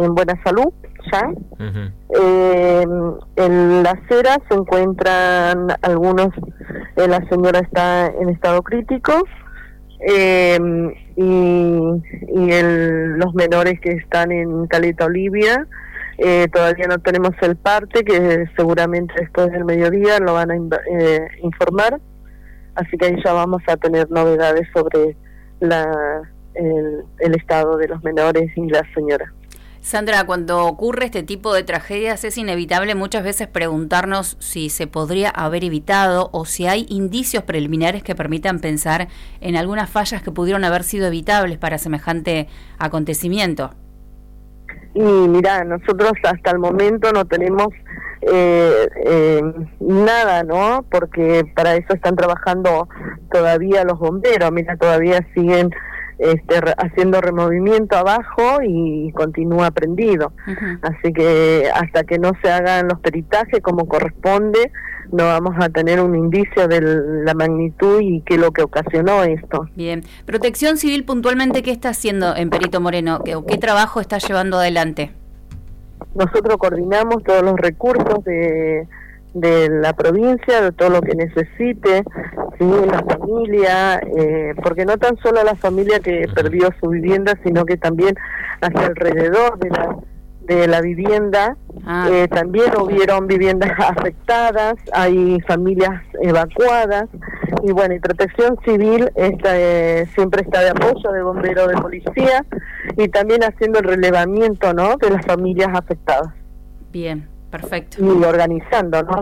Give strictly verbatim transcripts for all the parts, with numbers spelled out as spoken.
en buena salud ya. Uh-huh. Eh, en la acera se encuentran algunos, eh, la señora está en estado crítico, eh, y, y el, los menores que están en Caleta Olivia, eh, todavía no tenemos el parte, que seguramente después del mediodía lo van a eh, informar, así que ahí ya vamos a tener novedades sobre la, el, el estado de los menores y la señora. Sandra, cuando ocurre este tipo de tragedias es inevitable muchas veces preguntarnos si se podría haber evitado o si hay indicios preliminares que permitan pensar en algunas fallas que pudieron haber sido evitables para semejante acontecimiento. Y mira, nosotros hasta el momento no tenemos eh, eh, nada, ¿no? Porque para eso están trabajando todavía los bomberos. Mira, todavía siguen Este, re, haciendo removimiento abajo y continúa prendido. Uh-huh. Así que hasta que no se hagan los peritajes como corresponde, no vamos a tener un indicio de la magnitud y qué es lo que ocasionó esto. Bien. Protección Civil, puntualmente, ¿qué está haciendo en Perito Moreno? ¿Qué, qué trabajo está llevando adelante? Nosotros coordinamos todos los recursos de de la provincia, de todo lo que necesite, sí, la familia, eh, porque no tan solo la familia que perdió su vivienda, sino que también hacia alrededor de la de la vivienda, ah. eh, también hubieron viviendas afectadas, hay familias evacuadas, y bueno, y Protección Civil está, eh, siempre está de apoyo de bomberos, de policía, y también haciendo el relevamiento, ¿no?, de las familias afectadas. Bien. Perfecto. Y organizando, ¿no?,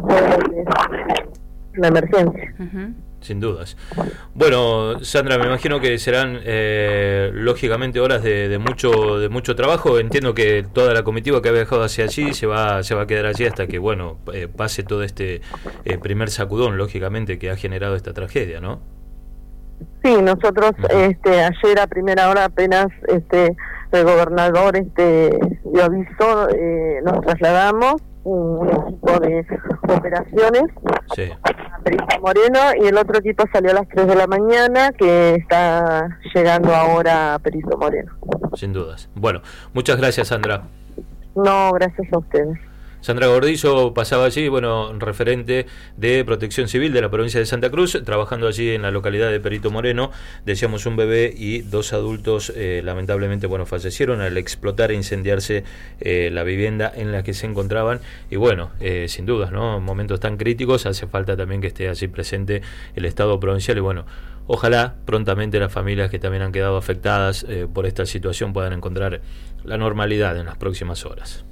la emergencia. Uh-huh. Sin dudas. Bueno, Sandra, me imagino que serán eh, lógicamente horas de, de mucho de mucho trabajo. Entiendo que toda la comitiva que ha viajado hacia allí se va se va a quedar allí hasta que, bueno, eh, pase todo este eh, primer sacudón, lógicamente, que ha generado esta tragedia, ¿no? Sí, nosotros uh-huh. este ayer a primera hora apenas este el gobernador este dio aviso, eh, nos trasladamos un equipo de operaciones sí. a Perito Moreno, y el otro equipo salió a las tres de la mañana, que está llegando ahora a Perito Moreno. Sin dudas. Bueno, muchas gracias, Sandra. No, gracias a ustedes. Sandra Gordillo pasaba allí, bueno, referente de Protección Civil de la provincia de Santa Cruz, trabajando allí en la localidad de Perito Moreno. Decíamos, un bebé y dos adultos eh, lamentablemente, bueno, fallecieron al explotar e incendiarse eh, la vivienda en la que se encontraban. Y bueno, eh, sin dudas, ¿no?, en momentos tan críticos hace falta también que esté allí presente el Estado provincial, y bueno, ojalá prontamente las familias que también han quedado afectadas eh, por esta situación puedan encontrar la normalidad en las próximas horas.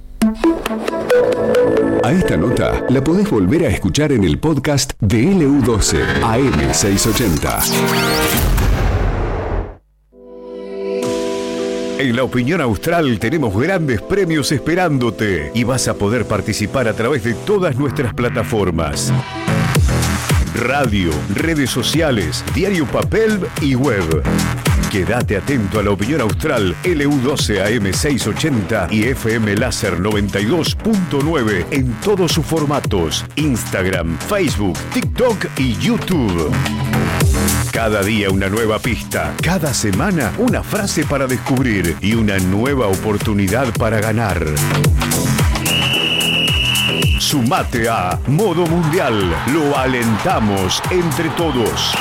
A esta nota la podés volver a escuchar en el podcast de L U doce A M seiscientos ochenta. En La Opinión Austral tenemos grandes premios esperándote y vas a poder participar a través de todas nuestras plataformas: radio, redes sociales, diario papel y web. Quédate atento a La Opinión Austral, L U doce A M seiscientos ochenta y F M Láser noventa y dos punto nueve en todos sus formatos: Instagram, Facebook, TikTok y YouTube. Cada día una nueva pista, cada semana una frase para descubrir y una nueva oportunidad para ganar. Sumate a Modo Mundial, lo alentamos entre todos.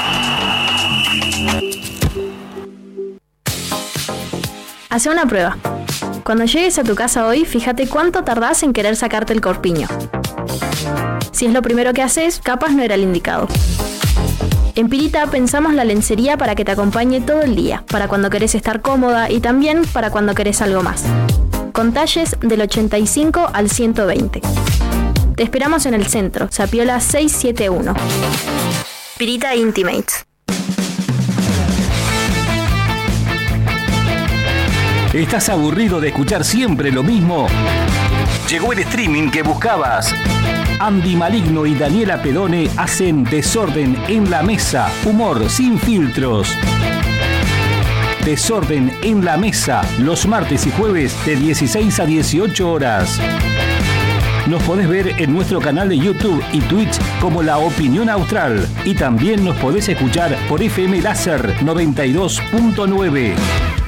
Hace una prueba. Cuando llegues a tu casa hoy, fíjate cuánto tardás en querer sacarte el corpiño. Si es lo primero que haces, capaz no era el indicado. En Pirita pensamos la lencería para que te acompañe todo el día, para cuando querés estar cómoda y también para cuando querés algo más. Con talles del ochenta y cinco al ciento veinte. Te esperamos en el centro, Zapiola seiscientos setenta y uno. Pirita Intimates. ¿Estás aburrido de escuchar siempre lo mismo? Llegó el streaming que buscabas. Andy Maligno y Daniela Pedone hacen Desorden en la Mesa, humor sin filtros. Desorden en la Mesa, los martes y jueves de dieciséis a dieciocho horas. Nos podés ver en nuestro canal de YouTube y Twitch como La Opinión Austral, y también nos podés escuchar por F M Láser noventa y dos punto nueve.